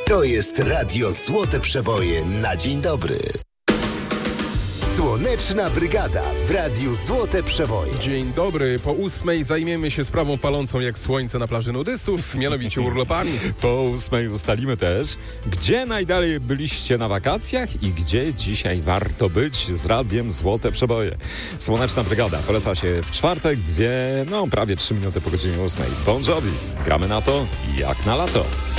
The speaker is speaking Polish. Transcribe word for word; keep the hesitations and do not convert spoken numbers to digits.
To jest Radio Złote Przeboje na dzień dobry. Słoneczna Brygada w Radiu Złote Przeboje. Dzień dobry. Po ósmej zajmiemy się sprawą palącą jak słońce na plaży nudystów, mianowicie urlopami. Po ósmej ustalimy też, gdzie najdalej byliście na wakacjach i gdzie dzisiaj warto być z Radiem Złote Przeboje. Słoneczna Brygada poleca się w czwartek, dwie, no prawie trzy minuty po godzinie ósmej. Bon Jovi. Gramy na to jak na lato.